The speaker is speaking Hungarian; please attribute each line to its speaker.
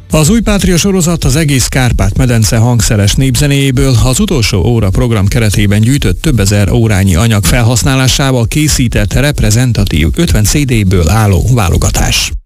Speaker 1: Az Új Pátria sorozat az egész Kárpát-medence hangszeres népzenéjéből az utolsó óra program keretében gyűjtött több ezer órányi anyag felhasználásával készített reprezentatív 50 CD-ből álló válogatás.